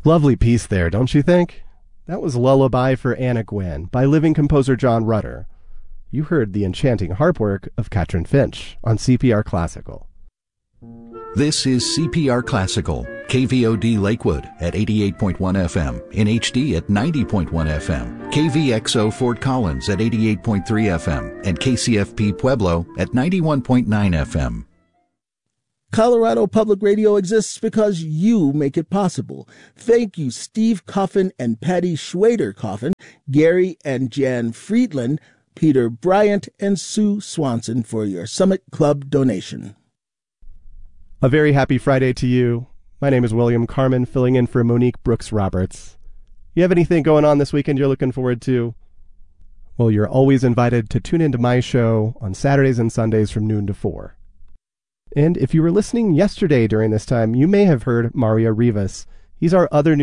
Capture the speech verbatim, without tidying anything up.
Lovely piece there, don't you think? That was Lullaby for Anna Gwyn by living composer John Rutter. You heard the enchanting harp work of Katrin Finch on C P R Classical. This is C P R Classical, K V O D Lakewood at eighty-eight point one F M, in H D at ninety point one F M, K V X O Fort Collins at eighty-eight point three F M, and K C F P Pueblo at ninety-one point nine F M. Colorado Public Radio exists because you make it possible. Thank you, Steve Coffin and Patty Schwader Coffin, Gary and Jan Friedland, Peter Bryant, and Sue Swanson for your Summit Club donation. A very happy Friday to you. My name is William Carmen, filling in for Monique Brooks-Roberts. You have anything going on this weekend you're looking forward to? Well, you're always invited to tune into my show on Saturdays and Sundays from noon to four. And if you were listening yesterday during this time, you may have heard Mario Rivas. He's our other new